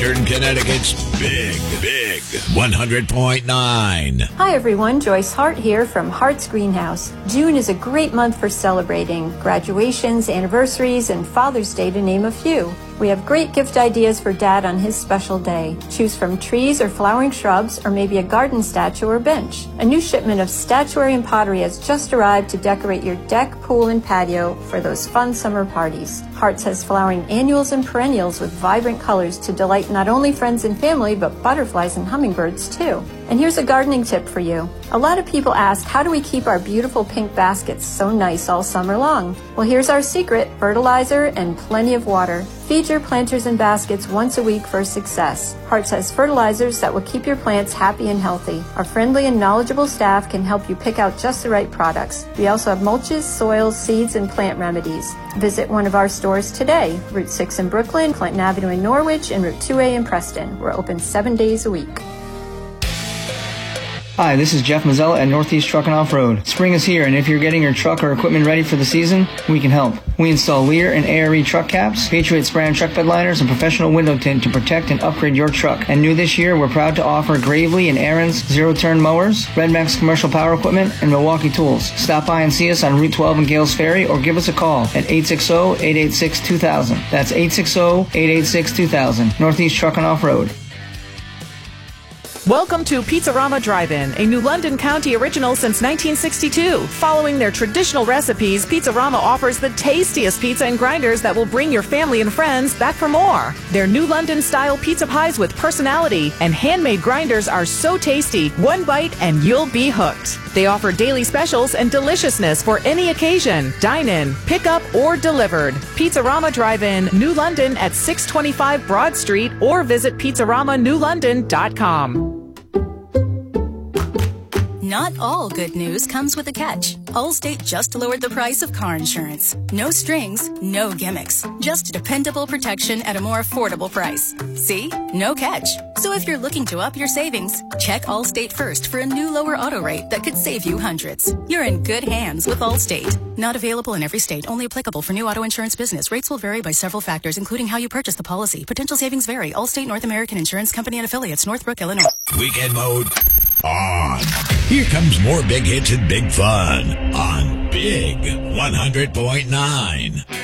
Western Connecticut's Big 100.9. Hi everyone, Joyce Hart here from Hart's Greenhouse. June is a great month for celebrating graduations, anniversaries, and Father's Day to name a few. We have great gift ideas for Dad on his special day. Choose from trees or flowering shrubs, or maybe a garden statue or bench. A new shipment of statuary and pottery has just arrived to decorate your deck, pool, and patio for those fun summer parties. Hart's has flowering annuals and perennials with vibrant colors to delight not only friends and family, but butterflies and hummingbirds too. And here's a gardening tip for you. A lot of people ask, how do we keep our beautiful pink baskets so nice all summer long? Well, here's our secret: fertilizer and plenty of water. Feed your planters and baskets once a week for success. Hart's has fertilizers that will keep your plants happy and healthy. Our friendly and knowledgeable staff can help you pick out just the right products. We also have mulches, soils, seeds, and plant remedies. Visit one of our stores today, Route 6 in Brooklyn, Clinton Avenue in Norwich, and Route 2A in Preston. We're open 7 days a week. Hi, this is Jeff Mazzella at Northeast Truck and Off-Road. Spring is here, and if you're getting your truck or equipment ready for the season, we can help. We install Lear and ARE truck caps, Patriot spray and truck bed liners, and professional window tint to protect and upgrade your truck. And new this year, we're proud to offer Gravely and Aaron's zero-turn mowers, Red Max commercial power equipment, and Milwaukee tools. Stop by and see us on Route 12 in Gales Ferry, or give us a call at 860-886-2000. That's 860-886-2000. Northeast Truck and Off-Road. Welcome to Pizzarama Drive-In, a New London County original since 1962. Following their traditional recipes, Pizzarama offers the tastiest pizza and grinders that will bring your family and friends back for more. Their New London-style pizza pies with personality and handmade grinders are so tasty, one bite and you'll be hooked. They offer daily specials and deliciousness for any occasion. Dine in, pick up, or delivered. Pizzarama Drive-In, New London at 625 Broad Street, or visit PizzaramaNewLondon.com. Not all good news comes with a catch. Allstate just lowered the price of car insurance. No strings, no gimmicks. Just dependable protection at a more affordable price. See? No catch. So if you're looking to up your savings, check Allstate first for a new lower auto rate that could save you hundreds. You're in good hands with Allstate. Not available in every state. Only applicable for new auto insurance business. Rates will vary by several factors, including how you purchase the policy. Potential savings vary. Allstate North American Insurance Company and affiliates, Northbrook, Illinois. Weekend mode on. Here comes more big hits and big fun on Big 100.9.